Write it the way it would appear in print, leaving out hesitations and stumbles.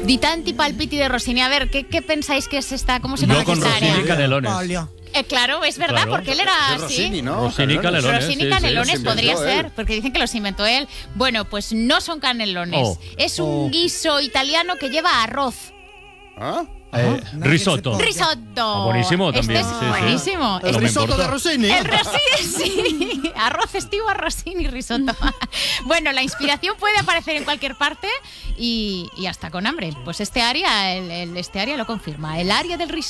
Di tanti palpiti de Rossini. A ver, ¿qué pensáis que es esta? ¿Cómo se llama Yo con esta Rossini área? Canelones. Claro, es verdad, Claro. porque él era Es así. Rossini, ¿no? Rossini Canelones. Rossini sí, Canelones sí. podría Los inventó ser, él. porque dicen que los inventó él. Bueno, pues no son canelones. Oh. Es un guiso italiano que lleva arroz. ¿Ah? Risotto. Risotto. Buenísimo también. Este es sí, sí. buenísimo. El No me risotto importa. de Rossini. El Rossini, sí. Arroz estivo, Rossini, risotto. Bueno, la inspiración puede aparecer en cualquier parte y hasta con hambre. Pues este área, este área lo confirma. El área del risotto.